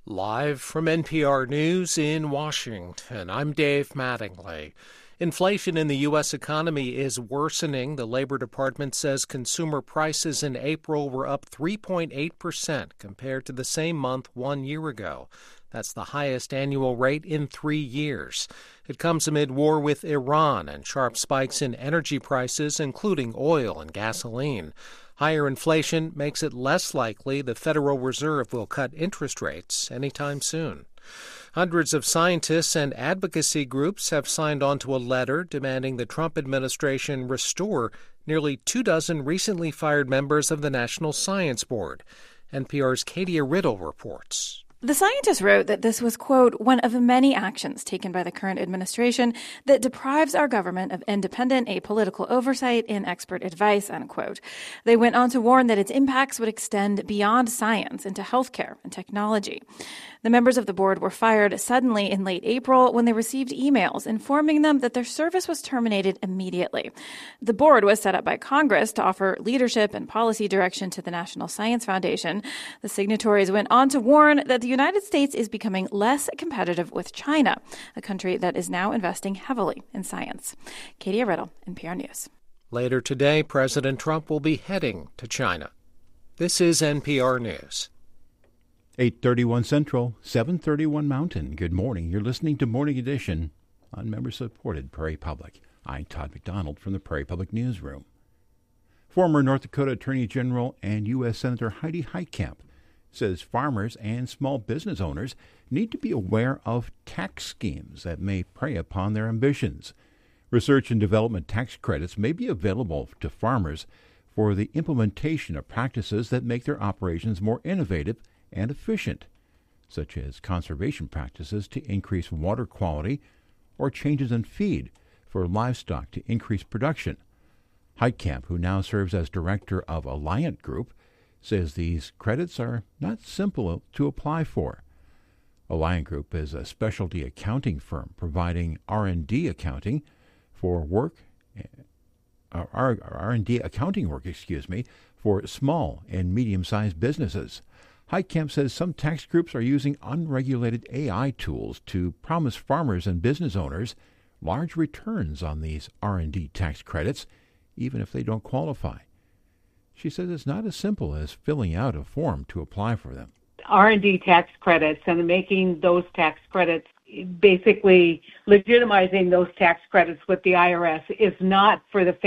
Live from NPR News in Washington, I'm Dave Mattingly. Inflation in the U.S. economy is worsening. The Labor Department says consumer prices in April were up 3.8% compared to the same month 1 year ago. That's the highest annual rate in 3 years. It comes amid war with Iran and sharp spikes in energy prices, including oil and gasoline. Higher inflation makes it less likely the Federal Reserve will cut interest rates anytime soon. Hundreds of scientists and advocacy groups have signed on to a letter demanding the Trump administration restore nearly 24 recently fired members of the National Science Board. NPR's Katia Riddle reports. The scientists wrote that this was, quote, one of many actions taken by the current administration that deprives our government of independent apolitical oversight and expert advice, unquote. They went on to warn that its impacts would extend beyond science into healthcare and technology. The members of the board were fired suddenly in late April when they received emails informing them that their service was terminated immediately. The board was set up by Congress to offer leadership and policy direction to the National Science Foundation. The signatories went on to warn that the United States is becoming less competitive with China, a country that is now investing heavily in science. Katia Riddle, NPR News. Later today, President Trump will be heading to China. This is NPR News. 8:31 Central, 7:31 Mountain. Good morning. You're listening to Morning Edition on member-supported Prairie Public. I'm Todd McDonald from the Prairie Public Newsroom. Former North Dakota Attorney General and U.S. Senator Heidi Heitkamp says farmers and small business owners need to be aware of tax schemes that may prey upon their ambitions. Research and development tax credits may be available to farmers for the implementation of practices that make their operations more innovative and efficient, such as conservation practices to increase water quality or changes in feed for livestock to increase production. Heitkamp, who now serves as director of Alliant Group, says these credits are not simple to apply for. Alliant Group is a specialty accounting firm providing R&D accounting for R&D accounting work, for small and medium-sized businesses. Heitkamp says some tax groups are using unregulated AI tools to promise farmers and business owners large returns on these R&D tax credits, even if they don't qualify. She says it's not as simple as filling out a form to apply for them. R&D tax credits and making those tax credits, basically legitimizing those tax credits with the IRS, is not for the